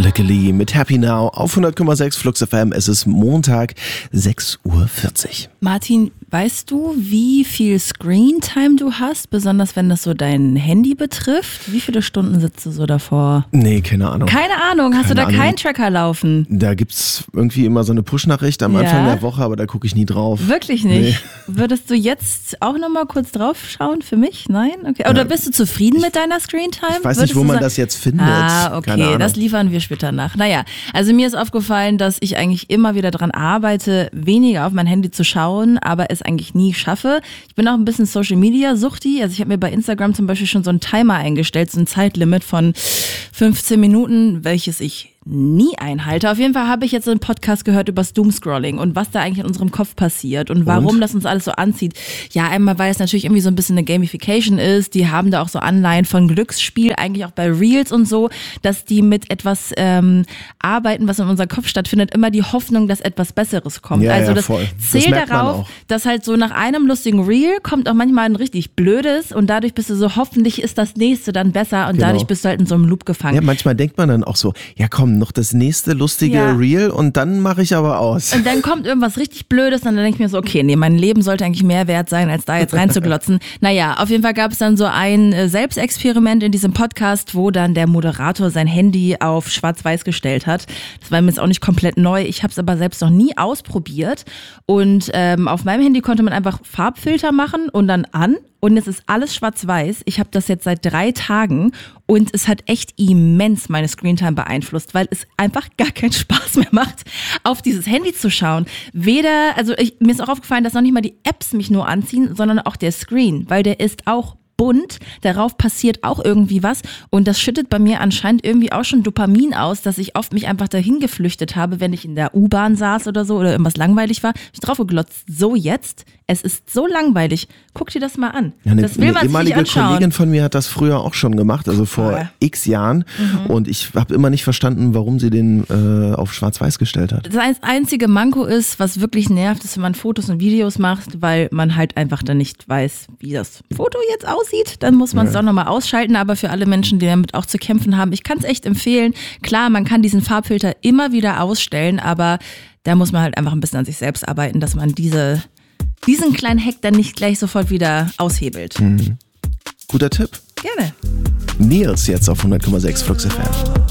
Luckily mit Happy Now auf 100,6 Flux FM. Es ist Montag, 6:40 Uhr. Martin, weißt du, wie viel Screentime du hast, besonders wenn das so dein Handy betrifft? Wie viele Stunden sitzt du so davor? Nee, keine Ahnung. Keine Ahnung, hast du da keinen Tracker laufen? Da gibt's irgendwie immer so eine Push-Nachricht am Anfang der Woche, aber da gucke ich nie drauf. Wirklich nicht? Nee. Würdest du jetzt auch nochmal kurz drauf schauen für mich? Nein? Okay. Oder bist du zufrieden mit deiner Screentime? Ich weiß nicht, wo man das jetzt findet. Okay, das liefern wir später nach. Naja, also mir ist aufgefallen, dass ich eigentlich immer wieder dran arbeite, weniger auf mein Handy zu schauen, aber es eigentlich nie schaffe. Ich bin auch ein bisschen Social-Media-Suchti. Also ich habe mir bei Instagram zum Beispiel schon so einen Timer eingestellt, so ein Zeitlimit von 15 Minuten, welches ich nie einhalte. Auf jeden Fall habe ich jetzt einen Podcast gehört über das Doomscrolling und was da eigentlich in unserem Kopf passiert und warum das uns alles so anzieht. Ja, einmal, weil es natürlich irgendwie so ein bisschen eine Gamification ist. Die haben da auch so Anleihen von Glücksspiel, eigentlich auch bei Reels und so, dass die mit etwas arbeiten, was in unserem Kopf stattfindet, immer die Hoffnung, dass etwas Besseres kommt. Ja, also das voll. zählt darauf, dass halt so nach einem lustigen Reel kommt auch manchmal ein richtig blödes und dadurch bist du so, hoffentlich ist das nächste dann besser und dadurch bist du halt in so einem Loop gefangen. Ja, manchmal denkt man dann auch so, ja komm, noch das nächste lustige Reel und dann mache ich aber aus. Und dann kommt irgendwas richtig Blödes und dann denke ich mir so, okay, nee, mein Leben sollte eigentlich mehr wert sein, als da jetzt reinzuglotzen. Naja, auf jeden Fall gab es dann so ein Selbstexperiment in diesem Podcast, wo dann der Moderator sein Handy auf schwarz-weiß gestellt hat. Das war mir jetzt auch nicht komplett neu, ich habe es aber selbst noch nie ausprobiert und auf meinem Handy konnte man einfach Farbfilter machen und dann an. Und es ist alles schwarz-weiß. Ich habe das jetzt seit 3 Tagen und es hat echt immens meine Screentime beeinflusst, weil es einfach gar keinen Spaß mehr macht, auf dieses Handy zu schauen. Mir ist auch aufgefallen, dass noch nicht mal die Apps mich nur anziehen, sondern auch der Screen, weil der ist auch bunt, darauf passiert auch irgendwie was und das schüttet bei mir anscheinend irgendwie auch schon Dopamin aus, dass ich oft mich einfach dahin geflüchtet habe, wenn ich in der U-Bahn saß oder so oder irgendwas langweilig war, hab ich drauf geglotzt. So jetzt, es ist so langweilig, guck dir das mal an. Ja, das will man sich nicht anschauen. Eine ehemalige Kollegin von mir hat das früher auch schon gemacht, also vor x Jahren und ich habe immer nicht verstanden, warum sie den auf schwarz-weiß gestellt hat. Das einzige Manko ist, was wirklich nervt, ist, wenn man Fotos und Videos macht, weil man halt einfach dann nicht weiß, wie das Foto jetzt aussieht, dann muss man es doch nochmal ausschalten, aber für alle Menschen, die damit auch zu kämpfen haben, ich kann es echt empfehlen. Klar, man kann diesen Farbfilter immer wieder ausstellen, aber da muss man halt einfach ein bisschen an sich selbst arbeiten, dass man diesen kleinen Hack dann nicht gleich sofort wieder aushebelt. Guter Tipp. Gerne. Nils jetzt auf 100,6 Flux FM.